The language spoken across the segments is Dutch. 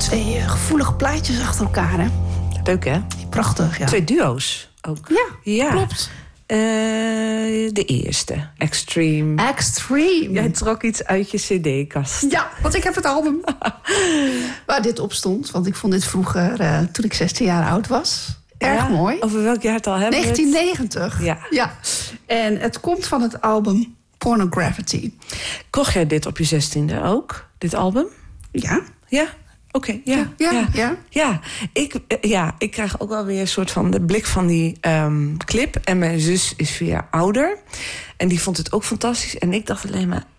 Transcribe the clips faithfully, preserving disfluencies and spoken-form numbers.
Twee uh, gevoelige plaatjes achter elkaar, hè? Leuk, hè? Prachtig, ja. Twee duo's ook. Ja, ja. klopt. Uh, de eerste, Extreme. Extreme. Jij trok iets uit je cd-kast. Ja, want ik heb het album waar dit op stond. Want ik vond dit vroeger, uh, toen ik zestien jaar oud was. Erg ja, mooi. Over welk jaar het al hebben negentien negentig. Het? Ja. ja. En het komt van het album Pornography. Kocht jij dit op je zestiende ook, dit album? Ja. Ja? Oké, okay, ja, ja, ja, ja. Ja. Ja. Ik, ja, ik krijg ook wel weer een soort van de blik van die um, clip. En mijn zus is vier jaar ouder. En die vond het ook fantastisch. En ik dacht alleen maar,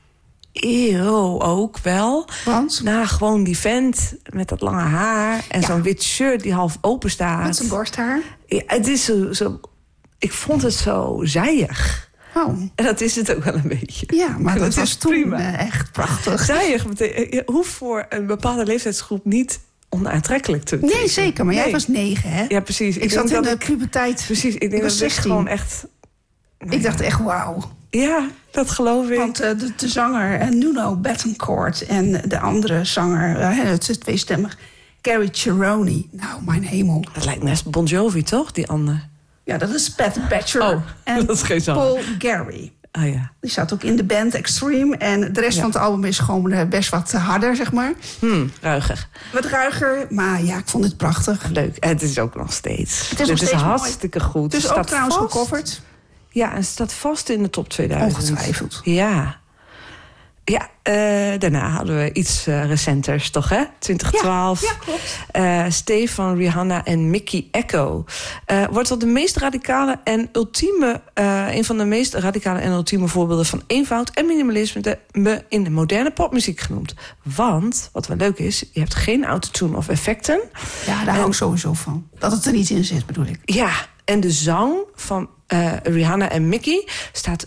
eeuw, ook wel. Want? Nou, gewoon die vent met dat lange haar. En ja. zo'n wit shirt die half open staat. Met zijn borsthaar. Ja, het is zo, zo... Ik vond het zo zijig. Oh. En dat is het ook wel een beetje. Ja, maar dat, dat was toen prima. Uh, echt prachtig. Zijig betekent, hoeft voor een bepaalde leeftijdsgroep niet onaantrekkelijk te betekenen. Nee, zeker. Maar nee. jij was negen, hè? Ja, precies. Ik, ik zat in de ik, puberteit. Precies, ik denk ik dat het gewoon echt... Nou, ik dacht echt, wauw. Ja, dat geloof ik. Want uh, de, de zanger uh, Nuno Bettencourt en de andere zanger, uh, het is tweestemmig, Carrie Cherone. Nou, mijn hemel. Dat lijkt net Bon Jovi, toch, die ander? Ja, dat is Pat Becher. Oh, en dat is geen zanger. Paul Gary. Oh ja. Die zat ook in de band Extreme. En de rest ja. van het album is gewoon uh, best wat harder, zeg maar. Hmm, ruiger. Wat ruiger, maar ja, ik vond het prachtig. Leuk. En het is ook nog steeds. Het is, nog het steeds is hartstikke mooi. goed. Het is ook trouwens vast. gecoverd. Ja, en het staat vast in de top tweeduizend. Ongetwijfeld. Ja. Ja, uh, daarna hadden we iets uh, recenters, toch, hè? twintig twaalf. Ja, ja klopt. Uh, Steve van Rihanna en Mickey Echo. Uh, wordt wel de meest radicale en ultieme... Uh, een van de meest radicale en ultieme voorbeelden van eenvoud en minimalisme de, in de moderne popmuziek genoemd. Want, wat wel leuk is, je hebt geen autotune of effecten. Ja, daar hou ik sowieso van. Dat het er niet in zit, bedoel ik. Ja, en de zang van uh, Rihanna en Mickey staat...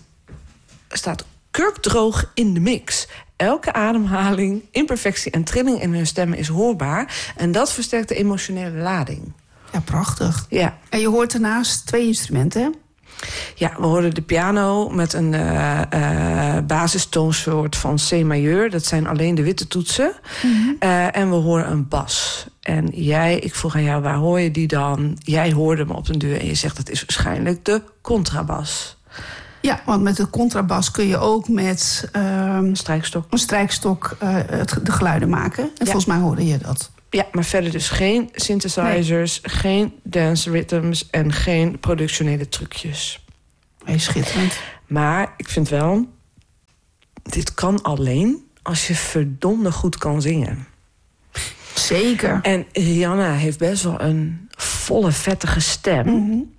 staat kurkdroog in de mix. Elke ademhaling, imperfectie en trilling in hun stemmen is hoorbaar. En dat versterkt de emotionele lading. Ja, prachtig. Ja. En je hoort daarnaast twee instrumenten, hè? Ja, we hoorden de piano met een uh, uh, basistoonsoort van C-majeur. Dat zijn alleen de witte toetsen. Mm-hmm. Uh, en we horen een bas. En jij, ik vroeg aan jou, waar hoor je die dan? Jij hoorde hem op de deur en je zegt, dat is waarschijnlijk de contrabas. Ja, want met de contrabas kun je ook met um, strijkstok. een strijkstok uh, het, de geluiden maken. En ja. volgens mij hoorde je dat. Ja, maar verder dus geen synthesizers, nee. geen dance rhythms en geen productionele trucjes. Hey, schitterend. Maar ik vind wel, dit kan alleen als je verdomde goed kan zingen. Zeker. En Rihanna heeft best wel een volle, vettige stem. Mm-hmm.